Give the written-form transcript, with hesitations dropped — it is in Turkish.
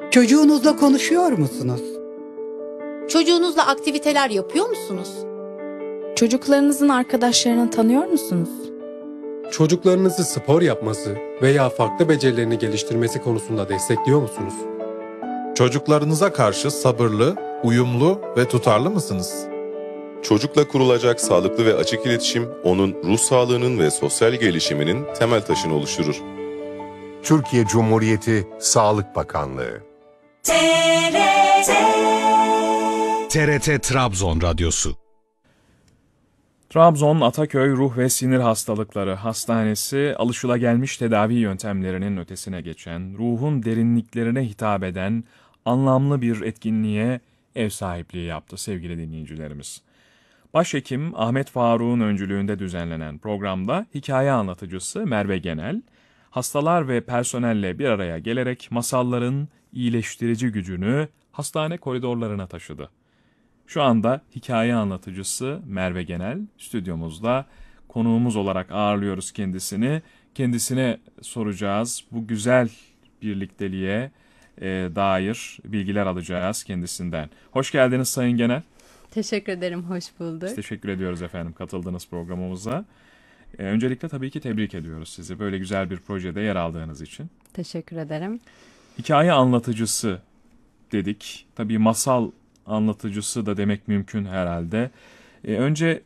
Çocuğunuzla konuşuyor musunuz? Çocuğunuzla aktiviteler yapıyor musunuz? Çocuklarınızın arkadaşlarını tanıyor musunuz? Çocuklarınızı spor yapması veya farklı becerilerini geliştirmesi konusunda destekliyor musunuz? Çocuklarınıza karşı sabırlı, uyumlu ve tutarlı mısınız? Çocukla kurulacak sağlıklı ve açık iletişim, onun ruh sağlığının ve sosyal gelişiminin temel taşını oluşturur. Türkiye Cumhuriyeti Sağlık Bakanlığı. TRT Trabzon Radyosu. Trabzon Ataköy Ruh ve Sinir Hastalıkları Hastanesi, alışılagelmiş tedavi yöntemlerinin ötesine geçen, ruhun derinliklerine hitap eden anlamlı bir etkinliğe ev sahipliği yaptı sevgili dinleyicilerimiz. Başhekim Ahmet Faruk'un öncülüğünde düzenlenen programda hikaye anlatıcısı Merve Genel, hastalar ve personelle bir araya gelerek masalların iyileştirici gücünü hastane koridorlarına taşıdı. Şu anda hikaye anlatıcısı Merve Genel stüdyomuzda, konuğumuz olarak ağırlıyoruz kendisini. Kendisine soracağız, bu güzel birlikteliğe dair bilgiler alacağız kendisinden. Hoş geldiniz Sayın Genel. Teşekkür ederim, hoş bulduk. Biz teşekkür ediyoruz efendim katıldığınız programımıza. Öncelikle tabii ki tebrik ediyoruz sizi böyle güzel bir projede yer aldığınız için. Teşekkür ederim. Hikaye anlatıcısı dedik. Tabii masal anlatıcısı da demek mümkün herhalde. Önce